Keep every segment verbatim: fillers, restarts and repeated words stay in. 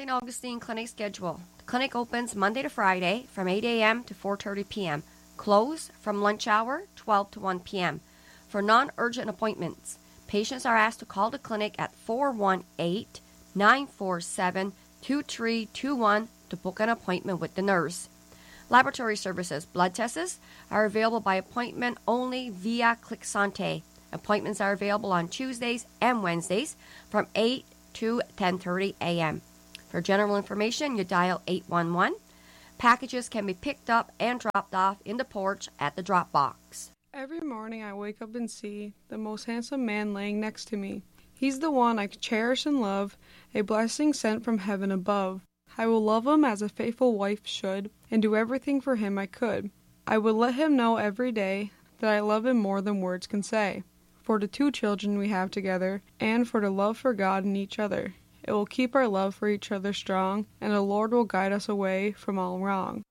Saint Augustine Clinic schedule. The clinic opens Monday to Friday from eight a.m. to four thirty p.m. Close from lunch hour, twelve to one p.m. For non-urgent appointments, patients are asked to call the clinic at four one eight, nine four seven, two three two one to book an appointment with the nurse. Laboratory services, blood tests are available by appointment only via ClickSante. Appointments are available on Tuesdays and Wednesdays from eight to ten thirty a.m. For general information, you dial eight one one. Packages can be picked up and dropped off in the porch at the drop box. Every morning I wake up and see the most handsome man laying next to me. He's the one I cherish and love, a blessing sent from heaven above. I will love him as a faithful wife should, and do everything for him I could. I would let him know every day that I love him more than words can say. For the two children we have together, and for the love for God and each other. It will keep our love for each other strong, and the Lord will guide us away from all wrong.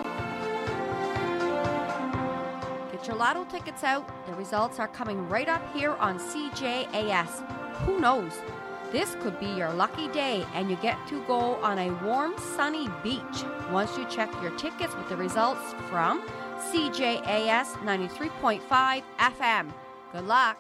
Get your lotto tickets out. The results are coming right up here on C J A S. Who knows? This could be your lucky day, and you get to go on a warm, sunny beach once you check your tickets with the results from C J A S ninety-three point five F M. Good luck.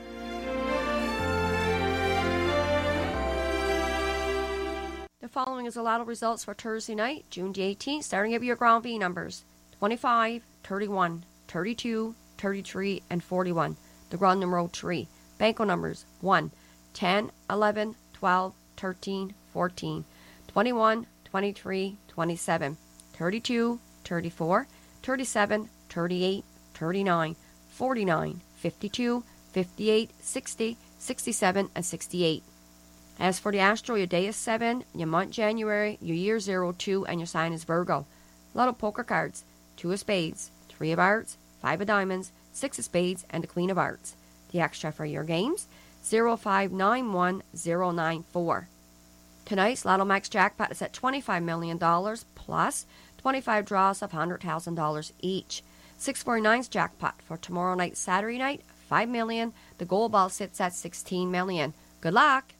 The following is the lotto results for Thursday night, June the eighteenth, starting at your ground V numbers twenty-five, thirty-one, thirty-two, thirty-three, and forty-one. The ground number three. Banco numbers one, ten, eleven, twelve, thirteen, fourteen, twenty-one, twenty-three, twenty-seven, thirty-two, thirty-four, thirty-seven, thirty-eight, thirty-nine, forty-nine, fifty-two, fifty-eight, sixty, sixty-seven, and sixty-eight. As for the astro, your day is seven, your month January, your year zero two, and your sign is Virgo. Lotto poker cards, two of spades, three of hearts, five of diamonds, six of spades, and the queen of hearts. The extra for your games, zero five nine one zero nine four. Tonight's Lotto Max jackpot is at twenty-five million dollars plus twenty-five draws of one hundred thousand dollars each. six forty-nine's jackpot for tomorrow night, Saturday night, five million dollars. The gold ball sits at sixteen million dollars. Good luck!